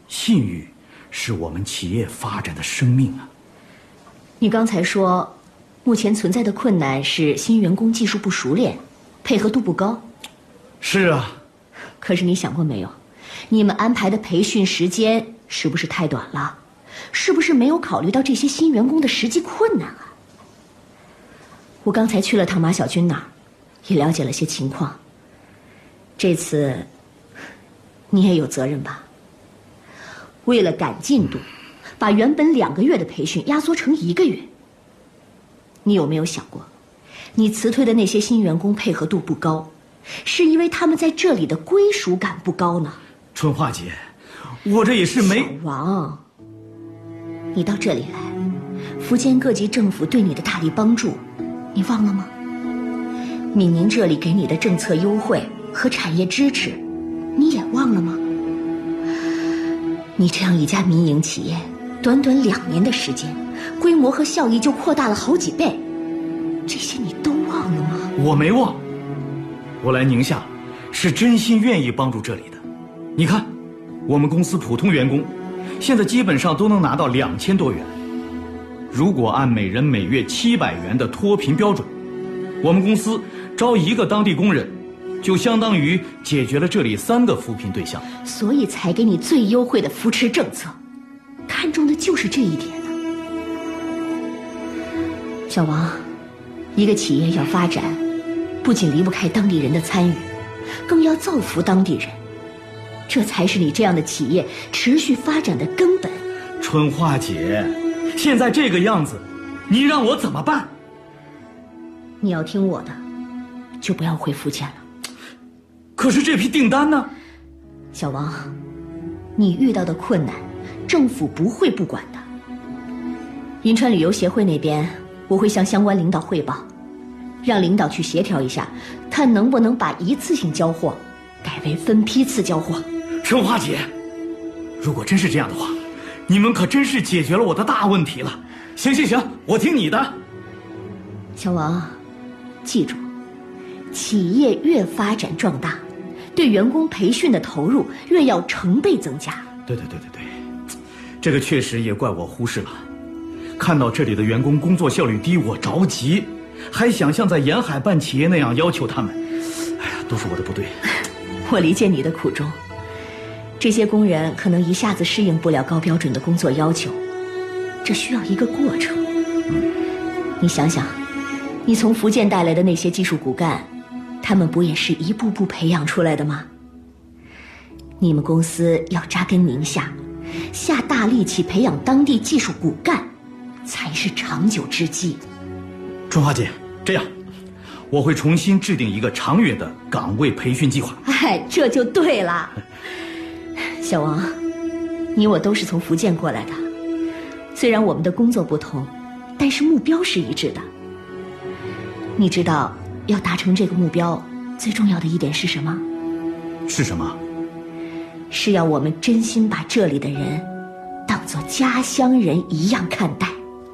信誉是我们企业发展的生命啊。 你刚才说，目前存在的困难是新员工技术不熟练，配合度不高。 是啊。 可是你想过没有，你们安排的培训时间是不是太短了？是不是没有考虑到这些新员工的实际困难啊？我刚才去了趟马小军那儿，也了解了些情况。这次你也有责任吧？为了赶进度，把原本2个月的培训压缩成1个月。你有没有想过，你辞退的那些新员工配合度不高，是因为他们在这里的归属感不高呢？ 春花姐，我这也是没…… 小王，你到这里来，福建各级政府对你的大力帮助，你忘了吗？闽宁这里给你的政策优惠和产业支持，你也忘了吗？你这样一家民营企业，短短2年的时间，规模和效益就扩大了好几倍，这些你都忘了吗？ 我没忘，我来宁夏是真心愿意帮助这里的。你看，我们公司普通员工现在基本上都能拿到2000多元，如果按每人每月700元的脱贫标准，我们公司招1个当地工人，就相当于解决了这里3个扶贫对象， 所以才给你最优惠的扶持政策，看重的就是这一点呢。小王，一个企业要发展，不仅离不开当地人的参与，更要造福当地人，这才是你这样的企业持续发展的根本。 春花姐，现在这个样子，你让我怎么办？ 你要听我的，就不要回福建了。 可是这批订单呢？ 小王，你遇到的困难，政府不会不管的。银川旅游协会那边，我会向相关领导汇报，让领导去协调一下，看能不能把一次性交货改为分批次交货。 春花姐，如果真是这样的话，你们可真是解决了我的大问题了。行，我听你的。 小王，记住，企业越发展壮大，对员工培训的投入越要成倍增加。 对，这个确实也怪我忽视了。看到这里的员工工作效率低，我着急，还想像在沿海办企业那样要求他们。哎呀，都是我的不对。 我理解你的苦衷，这些工人可能一下子适应不了高标准的工作要求，这需要一个过程。你想想，你从福建带来的那些技术骨干，他们不也是一步步培养出来的吗？你们公司要扎根宁夏，下大力气培养当地技术骨干，才是长久之计。 春花姐，这样，我会重新制定一个长远的岗位培训计划。 哎，这就对了。小王，你我都是从福建过来的，虽然我们的工作不同，但是目标是一致的。你知道要达成这个目标最重要的一点是什么？ 是什么？ 是要我们真心把这里的人当作家乡人一样看待。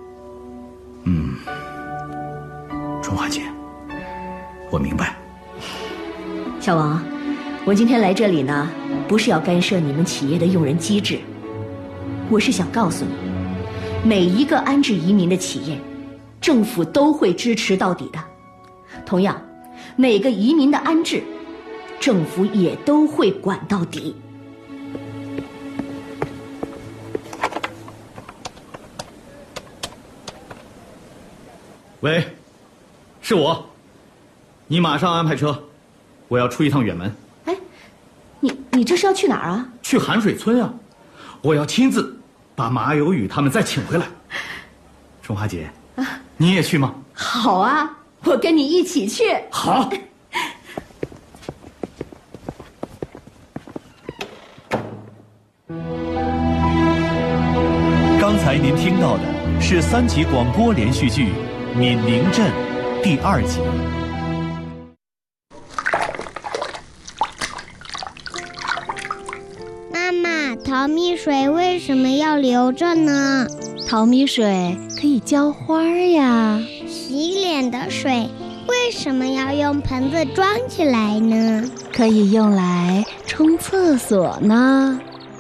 春花姐，我明白。 小王，我今天来这里呢，不是要干涉你们企业的用人机制，我是想告诉你，每一个安置移民的企业，政府都会支持到底的。同样，每个移民的安置，政府也都会管到底。 喂，是我，你马上安排车，我要出一趟远门。 哎，你这是要去哪儿啊？ 去寒水村啊，我要亲自把马有雨他们再请回来。春花姐，你也去吗？ 好啊，我跟你一起去。 好。 刚才您听到的是3集广播连续剧《闽宁镇》第2集。 妈妈，淘米水为什么要留着呢？ 淘米水可以浇花呀。 洗脸的水为什么要用盆子装起来呢？ 可以用来冲厕所呢。